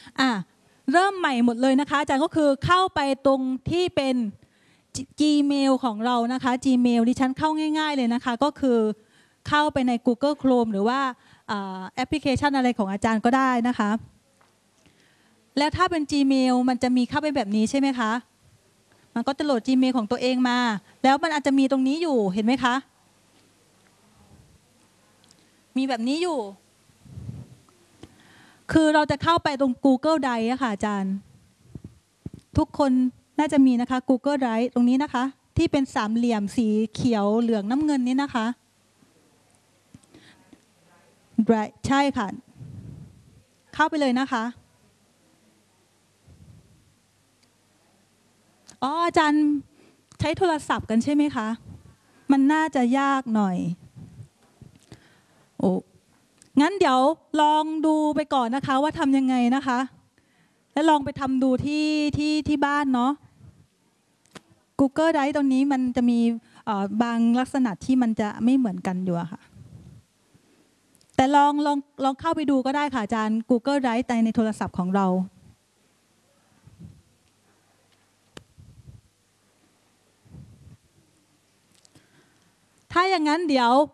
อ่ะเริ่มใหม่หมดเลยนะคะอาจารย์ก็คือเข้าไปตรงที่เป็น Gmail ของเรานะคะ Gmail ดิฉันเข้าง่ายๆเลยนะคะก็คือเข้าไปใน Google Chrome หรือว่าแอปพลิเคชันอะไรของอาจารย์ก็ได้นะคะแล้วถ้าเป็น Gmail มันจะมีเข้าไปแบบนี้ใช่ไหมคะมันก็จะโหลด Gmail ของตัวเองมาแล้วมันอาจจะมีตรงนี้อยู่เห็นไหมคะมีแบบนี้อยู่คือเราจะเข้าไปตรง Google Drive อะค่ะอาจารย์ทุกคนน่าจะมีนะคะ Google Drive ตรงนี้นะคะที่เป็นสามเหลี่ยมสีเขียวเหลืองน้ำเงินนี่นะคะ Drive ใช่ค่ะเข้าไปเลยนะคะอ๋ออาจารย์ใช้โทรศัพท์กันใช่ไหมคะมันน่าจะยากหน่อยโอ้งั้นเดี๋ยวลองดูไปก่อนนะคะว่าทำยังไงนะคะแล้วลองไปทำดูที่บ้านเนาะ Google Drive ตรงนี้มันจะมีบางลักษณะที่มันจะไม่เหมือนกันอยู่อะค่ะแต่ลองเข้าไปดูก็ได้ค่ะอาจารย์ Google Drive ในโทรศัพท์ของเราถ้าอย่างนั้นเดี๋ยว